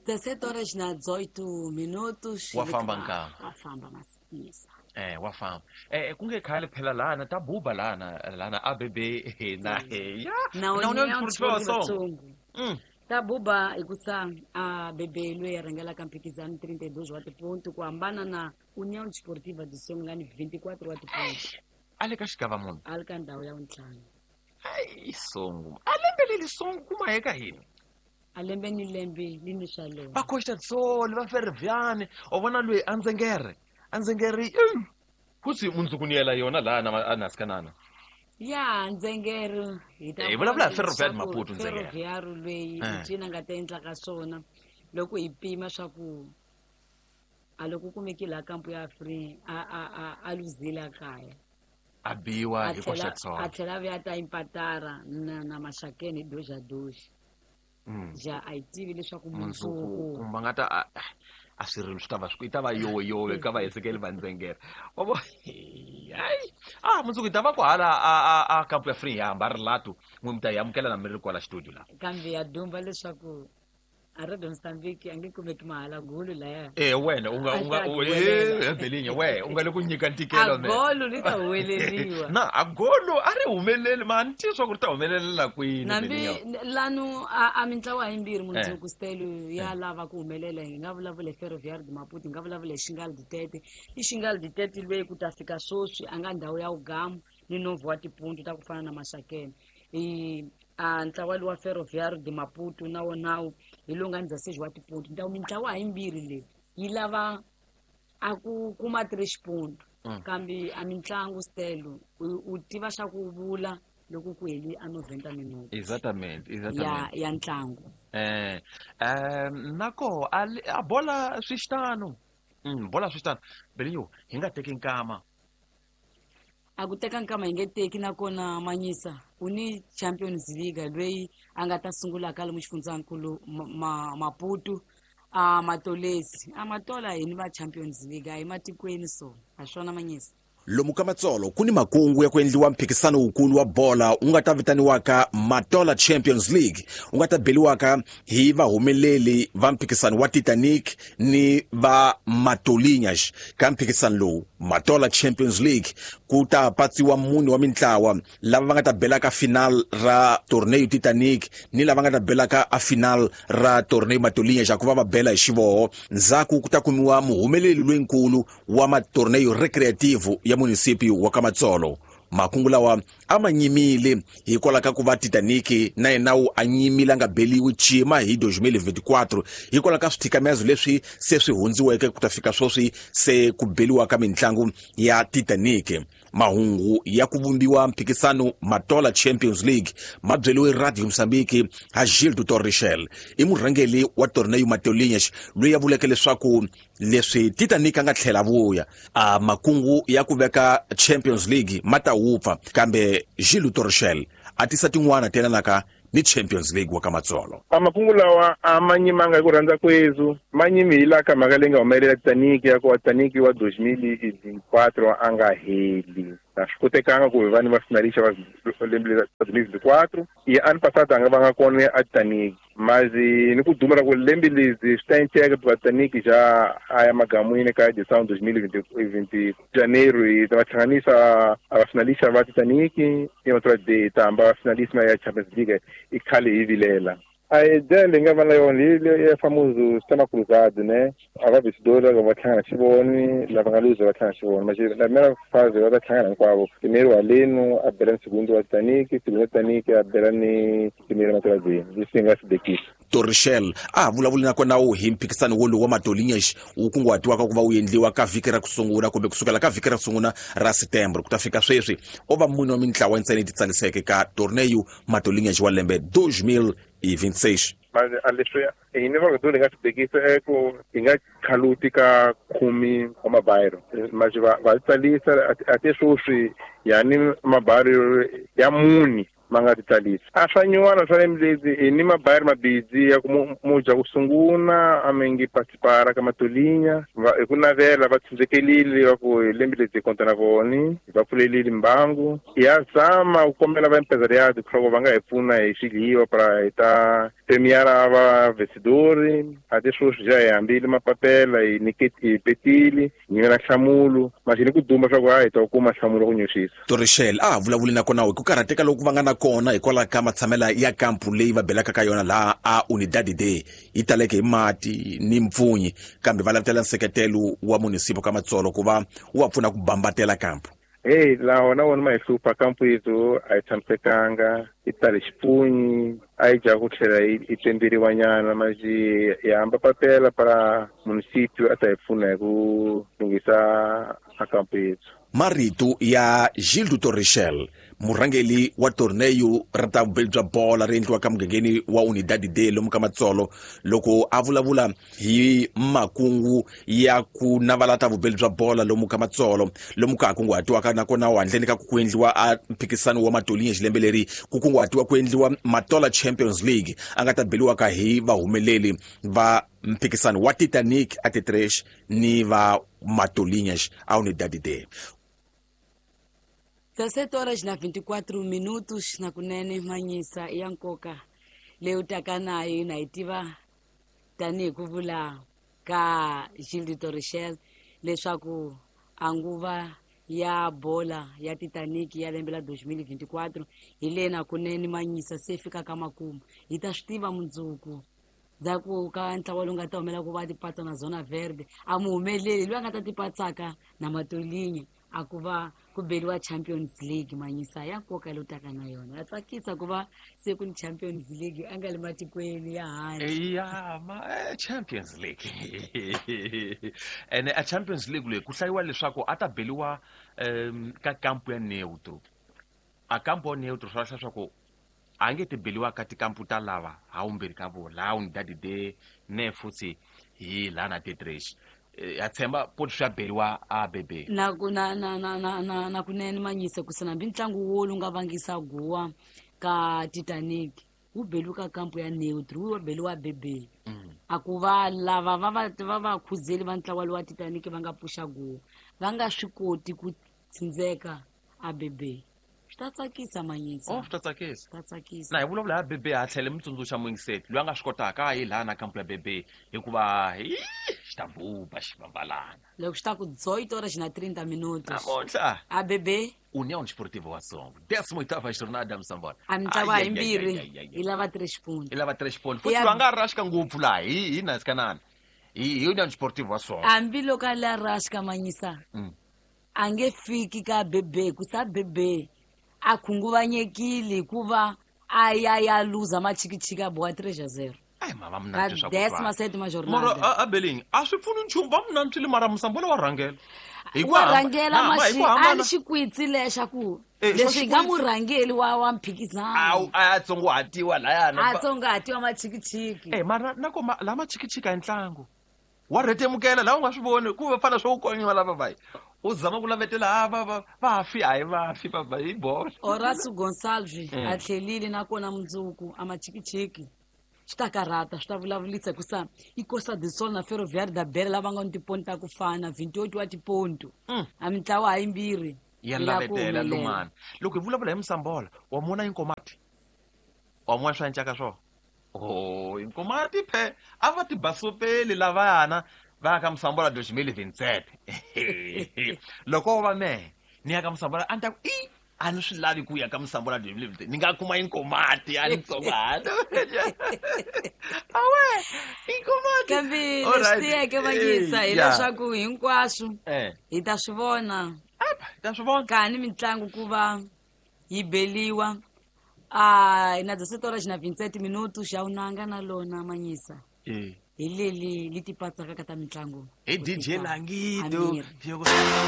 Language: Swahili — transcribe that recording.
17 horas na 18 minutos. Wafamba nkama. Wafamba masisa. Wafamba. Kungekhale phela lana tabuba lana abebe na ya. Na União Desportiva Tsongo. Tabuba ikusa bebe lwe rangela kampikizano 32 watu ponto kuambana na União Desportiva do Songo ngani 24 watu ponto. Ale kashikava munhu. Alika ndawo ya untlanga. Hayi Songo. Alembe leli Songo kuma yeka hini. Alembe ni lembe lini shalo. Bakosta tsoli ba Ferroviane obona lwe anzengeri kusi munzukuniela yona lana anasikanana. Ya nzengero vulavula Ferroviario Maputo nzengero. Ferroviario lweyi icina nga ta endla ka swona loko hi pima swa ku aloko kumekile kampu ya free a luzile kaya abiwa hi koxa tsona a tlhela vya ta impatara na mashakeni doja ja a itivi leswaku munzuku kumba nga ta a swirilo swi ta va yo ka va Ezekiel Vanzengera wabo hayi munzuku ta va ku hala a kampu ya free ya mbari latu mumta yamukela na miri kwala studio la kambe ya dumba leswaku Radio Mozambique angikumeki mahala gulu la wena belinye unga le ku nyika ntikelo me agolo lita humeleliwa na agolo ari humeleli man tiswa ku ta humelela kwini nambi lanu a mintlawa himbiri munzuku stelu ya lava ku humelela ngavulavule Ferroviario de Maputo ngavulavule Xingal Ditete Xingal Ditete lwe ku ta fika swoswi anga ndawu ya ugamu ni novo wa tipunto ta kufana na mashakeni ntlawa wa Ferroviario de Maputo nawo ilonganisa sejwa tipunto ndawu mintlawa himbiri le yilava kuma 3 punto kambi a mitlangu stelo u tiva swa ku vula loko ku heli a 90 minutos exatamente ya ntlangu nako a bola swixtano belinyo hi nga teki nkama akuteka nkama ingeteki nakona Manyisa uni Champions League lweyi anga ta sungula kale mu xifundzakulu Maputo Matolesi Matola yini va Champions League hi matikweni so aswona Manyisa lomu ka Matsolo kuni makungu ya ku endliwa mphikisano wukulu wa bola u nga ta vitaniwaka Matola Champions League u nga ta beliwaka hi vahumeleli va mphikisano wa Titanic ni va Matolinhas ka mphikisano lowu Matola Champions League ku ta patsiwa muni wa mintlawa lava va nga ta belaka final ra torneio Titanic ni lava nga ta belaka a final ra torneio Matolinhas ya ku va bela hi xivoho ndzhaku ku ta kumiwa muhumeleli lwenkulu wa matorneio recreativo ya municipio wa ka Matsolo makungu lawa amanyimile hikwalaho ka ku va Titanic na yenawu anyimile nga beliwi chima hi 2024 hikwalaho ka swithikamezo leswi se swi hundziweke ku ta fika swoswi se ku beliwa ka mitlangu ya Titanic mahungu ya ku vumbiwa mphikisano Matola Champions League mabyeliwe Radio Mozambique ha Gildo Torrichel i murhangeli wa torneio Matolinhas loyi ya vuleke leswaku leswi Titanic nga tlhela vuya makungu ya ku veka Champions League mata hupfa kambe Gildo Torrichel atisa tin'wana tenanaka ni Champions League wa ka Matsolo makungu lawa amanyimanga hi ku rhandza kwezu manyimi hi laka mhaka leyi nga humelela Titanic ya ku wa Titanic wa 2024 anga heli a swi kotekanga ku vanhu va finalisha va lembe la 2024 i an passata nga va nga kona a Titanic mazi ni ku dumela ku lembe lezi swi ta endleka ku Titanic ja aya magamwini ka December 2020 Janeiro i ta hlanganisa a finalisha va Titanic i matsolo de tamba finalista ya Champions League i khale hi vilela a ideia leyi nga va na yona ya famoso sistema cruzado né ava vencedora va tlhangana xivoni lava nga luza va tlhangana xivoni mas la primera fase va ta tlhangana hinkwavo primero waleno a bela ni segundo wa Titanic segundo Titanic a bela ni primero Matola leswi nga swi dekisa Torrichel vulavula nakona wu hi mphikisano wolowo wa Matolinhas wu kunguhatiwaka ku va wu endliwa ka vhiki ra ku sungula kumbe kusukela ka vhiki ra ku sungula ra September ku ta fika sweswi o va mune wa mintlawa ntsena ti tsangiseke ka torneio Matolinhas wa lembe 2026 mas a leswi hi ni va dole nga swi dekisa ku hi nga khaluti ka 10 wa mabayiro mas va tsalisa a te swoswi yani mabayiro ya muni ma nga titalisi swa nyuwana swa lemlezi ni mabayiri mabidzi ya ku muja kusunguna a mi ngi participara ka matolinya hi ku navela va tshunzekelile va ku lemlezi konta na voni va pfulelile mbangu ya zama ku kombela va empresariado ku va nga hi pfuna hi swiliwa para hi ta premiara va vesidori ati sweswi ja hi hambile mapapela hi petili hi na nhlamulo maxini ku duma swa ku hi ta kuma nhlamulo ku nyuxisa Torixel a vulavuli na kona hi ku karhateka loku va nga na kona hikwalaho ka matshamela ya kampu leyi va belaka ka yona laha a Unidade Day yi taleke hi mati ni mpfunyi kambe va lavitela nseketelo wa munisipo ka Matsolo ku va wu va pfuna ku bambatela kampu. laha na wona ma hi hlupha kampu yetu a hi tshamisekanga yi tale xipunyi a yi ja ku tlhela yi temberiwa nyana maxi hi hamba papela para munisipio a ta hi pfuna hi ku lunghisa a kampu yetu. Marito ya Gildo Torixel murhangeli wa torneio ra ta vubeli bya bola ri endliwa ka mugangeni wa Unidade Day lomu ka Matsolo loko a vulavula hi makungu ya ku navala ta vubeli bya bola lomu ka Matsolo lomu ka kunguhatiwaka nakona handleni ka ku endliwa a mphikisano wa matolinya xilembe leri ku kunguhatiwa ku endliwa Matola Champions League a nga ta beliwaka hi vahumeleli va mphikisano wa Titanic a T3 ni va Matolinhas a Unidade Day. 17 horas na 24 minutos na kunene manyisa ya nkoka leyi taka nayo na yi tiva tanihi ku vula ka Gildo Torixel leswaku anguva ya bola ya Titanic ya lembe la 2024 hi le na kunene manyisa se fika ka makumu hi ta swi tiva mundzuku dzaku ka ntlawa lowu nga ta humela ku va tipatsa na Zona Verde a muhumeleli loyi a nga ta tipatsaka na Matolinya a ku va ku beliwa Champions League manyisa ya nkoka leyi taka na yona ya tsakisa ku va se ku ni Champions League a nga le matikweni ya handle Champions League ene a Champions League leyi ku hlayiwa leswaku a ta beliwa ka kampu ya neutro a kampu ya neutro swa leswaku a nge ti beliwa ka tikampu ta lava havumbirhi ka vona laha Unidade Day ne futhi hi laha na T3 ya tshemba poti swa beliwa a bebe na kunene manyisa ku sanambi ntlangu wo lu nga vangisa guwa ka Titanic wu beliwa ka kampu ya neutro wu beliwa bebe a ku va lava va khuzeli va ntlawa wa Titanic va nga pusha guwa va nga swi koti ku tsindzeka a bebe ta tsakisa manyisa ta tsakisa ta tsakisa na hi vulavula ya bebe ha tlhele mutsundzuxa muingiseti loyi a nga swi kotaka hi laha na kampu ya bebe hikuva xi ta buba xivambalana loko xi ta ku 18 horas na 30 minutos namuntlha a bebe União Desportiva wa Songo 18ª jornada Msambora a mitlawa himbirhi hi lava 3 xipunti i lava 3 ponti futhi va nga rashika ngopfu laha hi nasikanani hi União Desportiva wa Songo hambi loko a la rashika manyisa a nge fiki ka bebe ku sa bebe a khunguvanyekile hikuva a ya luza machikichiki a boha 3-0 mama mnantswi swa ku 17ª jornada mara a belingi a swi pfuni nchumu va mnantswi mara Msambora wa rhangela wa rhangela a ni xikwitsi lexa ku leswi hi nga murhangeli wa mphikizano a ya tsonguhatiwa layana a tsonguhatiwa machikichiki mara nako la machikichiki a ntlangu wa rhetemukela laha u nga swi voni ku va fana swo u konyiwa lava vayi u zama ku lavetela vafi a hi vafi baba hi bola Horacio Gonçalves a tlhelile nakona mundzuku a machikichiki swi ta karhata swi ta vulavulisa hikusa i Costa do Sol na Ferroviário da Beira lava nga ni tiponti ta ku fana 28 wa tiponti a mitlawa hayimbirhi ya lavetela lumana loko hi vulavula hi Msambola wa mona inkomati wa mona swa ncaka swo inkomati phe a va ti basopeli lavayana va ka Msambola 2027 loko va mehe ni ya ka Msambola a ni ta ku a ni swi lavi ku ya ka Msambola 2027 ni nga kuma inkomati a ni tsongahata awe inkomati kambe leswi tiyeke manyisa hileswaku hinkwaswo hi ta swi vona kani mitlangu ku va yi beliwa na 17 horas na 27 minutos xa unanga na lona manyisa hi leli li tipatsaka ka ta mitlangu DJ Langito